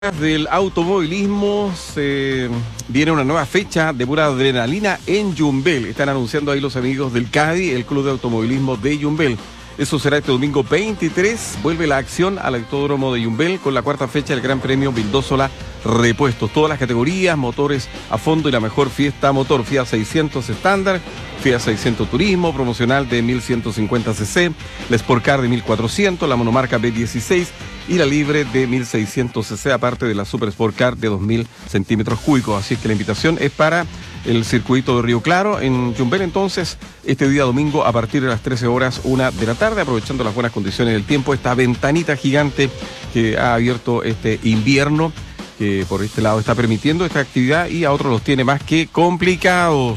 Del automovilismo se viene una nueva fecha de pura adrenalina en Yumbel. Están anunciando ahí los amigos del CADI, el Club de Automovilismo de Yumbel. Eso será este domingo 23. Vuelve la acción al Autódromo de Yumbel con la cuarta fecha del Gran Premio Vildósola Repuestos. Todas las categorías, motores a fondo y la mejor fiesta motor. Fiat 600 estándar, Fiat 600 Turismo, promocional de 1150 cc, la Sport Car de 1400, la monomarca B16 y la libre de 1600 cc, aparte de la Super Sport Car de 2000 centímetros cúbicos. Así es que la invitación es para el circuito de Río Claro en Yumbel, entonces, este día domingo a partir de las 13 horas, 1 de la tarde, aprovechando las buenas condiciones del tiempo, esta ventanita gigante que ha abierto este invierno, que por este lado está permitiendo esta actividad y a otros los tiene más que complicados.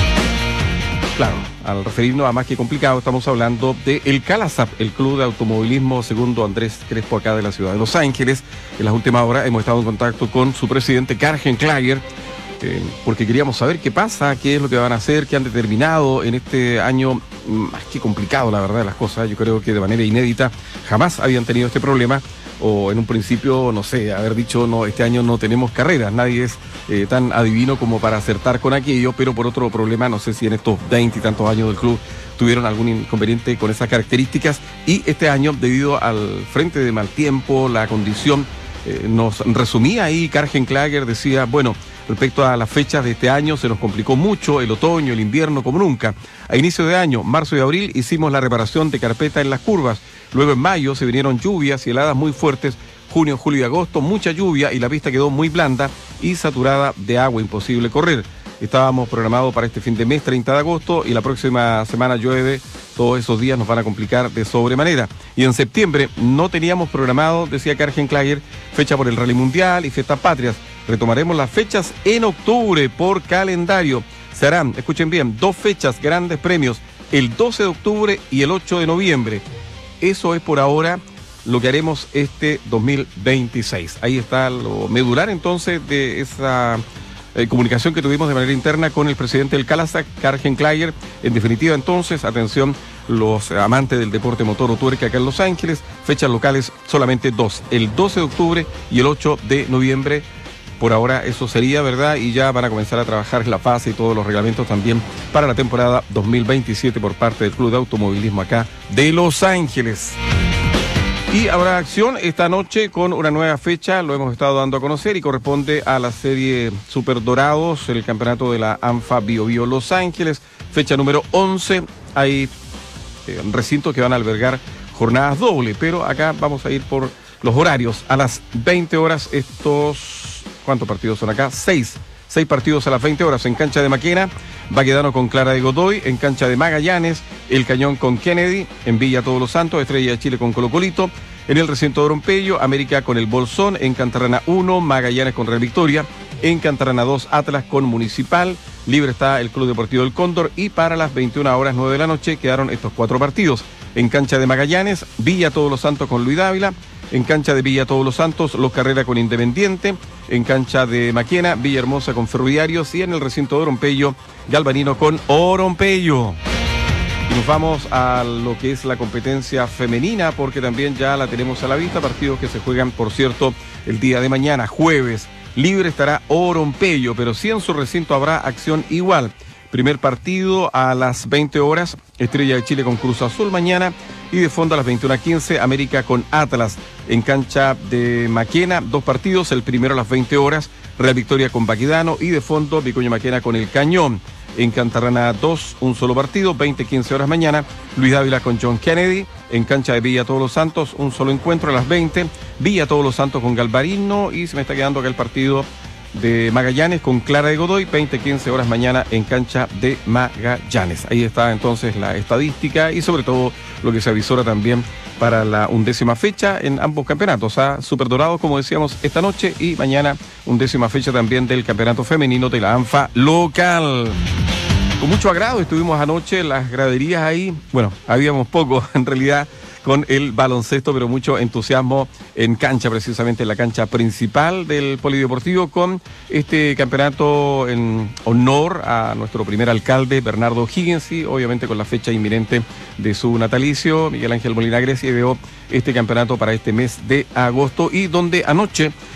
Claro, al referirnos a más que complicado, estamos hablando de el CALASAP, el Club de Automovilismo Segundo Andrés Crespo, acá de la ciudad de Los Ángeles. En las últimas horas hemos estado en contacto con su presidente, Karl-Heinz Klager, porque queríamos saber qué pasa, qué es lo que van a hacer, qué han determinado en este año más que complicado, la verdad de las cosas. Yo creo que de manera inédita jamás habían tenido este problema, o en un principio, no sé, haber dicho, no, este año no tenemos carreras, nadie es tan adivino como para acertar con aquello, pero por otro problema, no sé si en estos 20 y tantos años del club tuvieron algún inconveniente con esas características, y este año, debido al frente de mal tiempo, la condición, nos resumía ahí Karl-Heinz Klager, decía, bueno, respecto a las fechas de este año, se nos complicó mucho el otoño, el invierno, como nunca. A inicio de año, marzo y abril, hicimos la reparación de carpeta en las curvas. Luego en mayo se vinieron lluvias y heladas muy fuertes. Junio, julio y agosto, mucha lluvia y la pista quedó muy blanda y saturada de agua, imposible correr. Estábamos programados para este fin de mes, 30 de agosto, y la próxima semana llueve. Todos esos días nos van a complicar de sobremanera. Y en septiembre no teníamos programado, decía Karl-Heinz Klager, fecha por el Rally Mundial y Fiestas Patrias. Retomaremos las fechas en octubre por calendario. Se harán, escuchen bien, 2 fechas, grandes premios, el 12 de octubre y el 8 de noviembre. Eso es por ahora lo que haremos este 2026. Ahí está lo medular entonces de esa comunicación que tuvimos de manera interna con el presidente del CALASAP, Karl-Heinz Klager. En definitiva, entonces, atención, los amantes del deporte motor o tuerca acá en Los Ángeles, fechas locales solamente 2, el 12 de octubre y el 8 de noviembre. Por ahora eso sería, ¿verdad? Y ya van a comenzar a trabajar la fase y todos los reglamentos también para la temporada 2027 por parte del Club de Automovilismo acá de Los Ángeles. Y habrá acción esta noche con una nueva fecha, lo hemos estado dando a conocer, y corresponde a la serie Super Dorados, el campeonato de la ANFA Bio Bio Los Ángeles, fecha número 11. Hay recintos que van a albergar jornadas doble, pero acá vamos a ir por los horarios. A las 20 horas estos, ¿cuántos partidos son acá? 6 partidos a las 20 horas en cancha de Maquena, Baquedano con Clara de Godoy, en cancha de Magallanes, El Cañón con Kennedy, en Villa Todos los Santos, Estrella de Chile con Colo Colito, en el recinto de Orompello, América con el Bolsón, en Cantarrana 1, Magallanes con Real Victoria, en Cantarrana 2, Atlas con Municipal, libre está el Club Deportivo del Cóndor, y para las 21 horas 9 de la noche quedaron estos 4 partidos. En cancha de Magallanes, Villa Todos los Santos con Luis Dávila, en cancha de Villa Todos los Santos, Los Carrera con Independiente, en cancha de Maquena, Villahermosa con Ferroviarios, y en el recinto de Orompello, Galvarino con Orompello. Y nos vamos a lo que es la competencia femenina, porque también ya la tenemos a la vista, partidos que se juegan, por cierto, el día de mañana, jueves. Libre estará Orompello, pero sí en su recinto habrá acción igual. Primer partido a las 20 horas, Estrella de Chile con Cruz Azul mañana, y de fondo a las 21:15, América con Atlas. En cancha de Maquena, 2 partidos, el primero a las 20 horas, Real Victoria con Baquedano, y de fondo Vicuña Maquena con El Cañón. En Cantarrana 2, un solo partido, 20:15 horas mañana, Luis Dávila con John Kennedy. En cancha de Villa Todos los Santos, un solo encuentro a las 20, Villa Todos los Santos con Galvarino, y se me está quedando acá el partido de Magallanes con Clara de Godoy, 20:15 horas mañana en cancha de Magallanes. Ahí está entonces la estadística y sobre todo lo que se avisora también para la 11ª fecha en ambos campeonatos. Super Dorados, como decíamos, esta noche, y mañana 11ª fecha también del campeonato femenino de la ANFA local. Con mucho agrado estuvimos anoche en las graderías ahí. Bueno, habíamos poco en realidad con el baloncesto, pero mucho entusiasmo en cancha, precisamente en la cancha principal del Polideportivo, con este campeonato en honor a nuestro primer alcalde, Bernardo Higgins, y obviamente con la fecha inminente de su natalicio, Miguel Ángel Molina Grecia, ideó este campeonato para este mes de agosto, y donde anoche